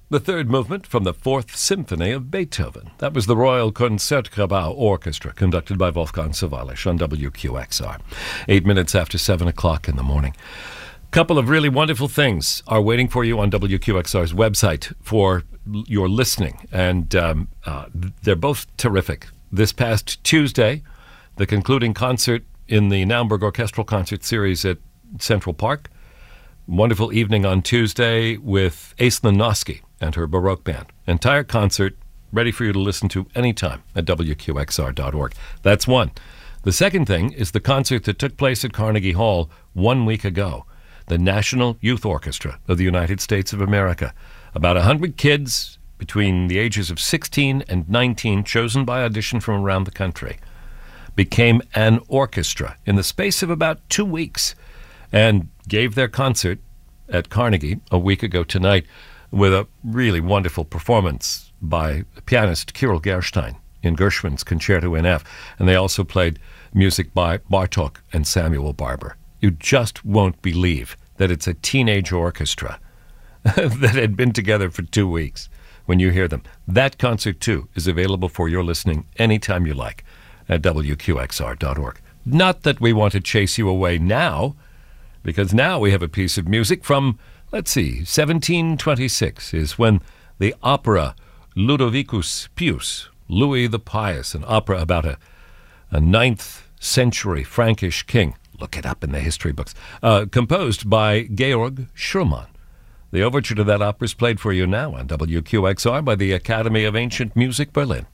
The third movement from the Fourth Symphony of Beethoven. That was the Royal Concertgebouw Orchestra, conducted by Wolfgang Sawallisch on WQXR. 8 minutes after 7 o'clock in the morning. Couple of really wonderful things are waiting for you on WQXR's website for your listening, and they're both terrific. This past Tuesday, the concluding concert in the Naumburg Orchestral Concert Series at Central Park. Wonderful evening on Tuesday with Aislinn Noski and her Baroque band. Entire concert ready for you to listen to anytime at WQXR.org. That's one. The second thing is the concert that took place at Carnegie Hall 1 week ago. The National Youth Orchestra of the United States of America. About 100 kids between the ages of 16 and 19, chosen by audition from around the country, became an orchestra in the space of about 2 weeks and gave their concert at Carnegie a week ago tonight with a really wonderful performance by pianist Kirill Gerstein in Gershwin's Concerto in F. And they also played music by Bartók and Samuel Barber. You just won't believe that it's a teenage orchestra that had been together for 2 weeks when you hear them. That concert, too, is available for your listening anytime you like at WQXR.org. Not that we want to chase you away now, because now we have a piece of music from, 1726 is when the opera Ludovicus Pius, Louis the Pious, an opera about a 9th century Frankish king, look it up in the history books, composed by Georg Schumann. The overture to that opera is played for you now on WQXR by the Academy of Ancient Music, Berlin.